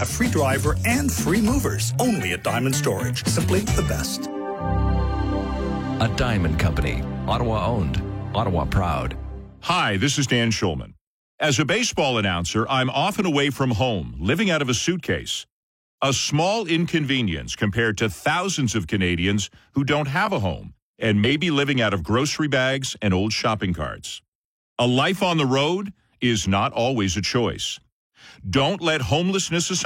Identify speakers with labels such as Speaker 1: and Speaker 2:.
Speaker 1: a free driver, and free movers. Only at Diamond Storage. Simply the best.
Speaker 2: A Diamond Company. Ottawa owned. Ottawa proud.
Speaker 3: Hi, this is Dan Schulman. As a baseball announcer, I'm often away from home, living out of a suitcase. A small inconvenience compared to thousands of Canadians who don't have a home and may be living out of grocery bags and old shopping carts. A life on the road is not always a choice. Don't let homelessness aside.